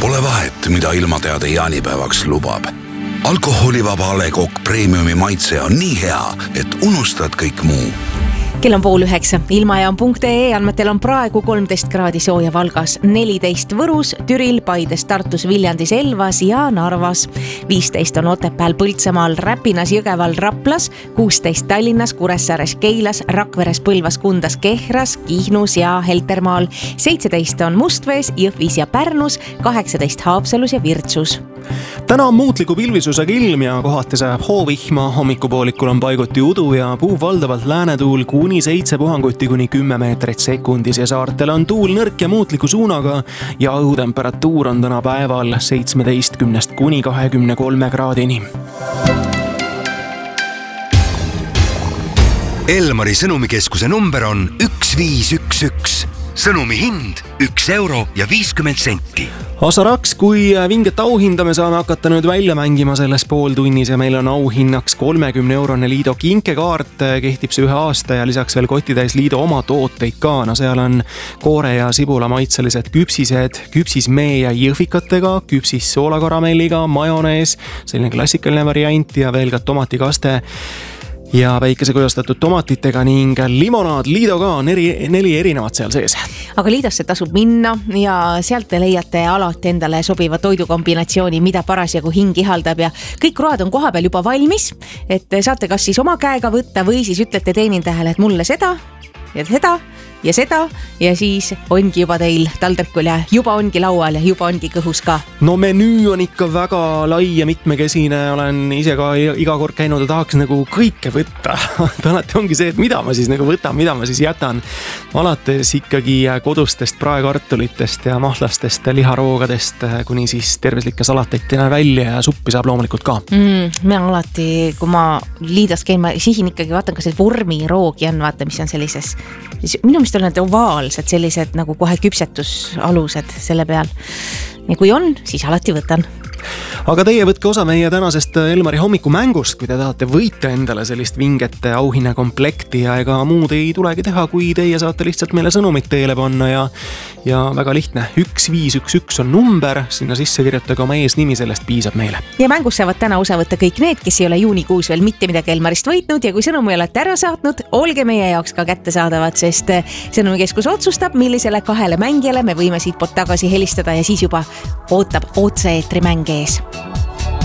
Pole vahet, mida ilmateade jaanipäevaks lubab. Alkoholivaba A. Le Coq Premiumi maitse on nii hea, et unustad kõik muu. Kell on 8:30. Ilmajaam.ee andmetel on praegu 13 kraadi sooja Valgas, 14 Võrus, Türil, Paides, Tartus, Viljandis, Elvas ja Narvas. 15 on Otepääl, Põltsamaal, Räpinas, Jõgeval, Raplas, 16 Tallinnas, Kuressaares, Keilas, Rakveres, Põlvas, Kundas, Kehras, Kihnus ja Heltermaal. 17 on Mustvees, Jõhvis ja Pärnus, 18 Haapsalus ja Virtsus. Täna on muutliku pilvisusega ilm ja kohati sajab hoovihma, hommikupoolikul on paiguti udu ja puhub valdavalt läänetuul kuni 7 puhanguti kuni 10 meetrit sekundis ja saartel on tuul nõrk ja muutliku suunaga ja õhutemperatuur on täna päeval 17 kuni 23 kraadini. Elmari sõnumikeskuse number on 1511. Sõnumi hind 1 euro ja 50 senti. Asaraks, kui vinget auhinda me saame hakata nüüd välja mängima selles pooltunnis ja meil on auhinnaks 30-eurone Liido kinkekaart, kehtib see 1 aasta ja lisaks veel kotitäis Liido oma tooteid ka. No seal on koore ja sibula maitselised küpsised, küpsismee ja jõhvikatega, küpsis soolakaramelliga, majonees, selline klassikaline variant ja veel ka tomatikaste ja päikesekujustatud tomatitega ning limonaad. Liido ka on 4 erinevat seal sees. Aga Liidosse tasub minna ja sealt te leiate alati endale sobiva toidukombinatsiooni, mida parasjagu hing ihaldab ja kõik road on koha peal juba valmis, et saate kas siis oma käega võtta või siis ütlete teenindajale, et mulle seda ja seda ja seda ja siis ongi juba teil taldrikul ja juba ongi laual ja juba ongi kõhus ka. No menüü on ikka väga lai ja mitmekesine, olen ise ka iga kord käinud ja tahaks nagu kõike võtta. Alati ongi see, et mida ma siis nagu võtan, mida ma siis jätan. Alates ikkagi kodustest praekartulitest ja mahlastest liharoogadest kuni siis tervislike salatetina välja ja suppi saab loomulikult ka. Mä alati, kui ma Liidas käin, ma sihin ikkagi vaatan, kas see vormiroogi on, vaata, mis on sellises. Minu meelest on need ovaalsed, sellised nagu kohe küpsetusalused selle peal. Ja kui on, siis alati võtan. Aga teie võtke osa meie tänasest Elmari hommikumängust, kui te tahate võita endale sellist vinget auhinnakomplekti ja ega muud ei tulegi teha, kui teie saate lihtsalt meile sõnumit teele panna ja väga lihtne. 1511 on number, sinna sisse kirjutage oma eesnimi, sellest piisab meile. Ja mängus saavad täna osa võtta kõik need, kes ei ole juunikuus veel mitte midagi Elmarist võitnud ja kui sõnumi olete ära saatnud, olge meie jaoks ka kättesaadavad, sest sõnumikeskus otsustab, millisele 2 mängijale me võime siit poolt tagasi helistada ja siis juba ootab otse-eetri mäng ees.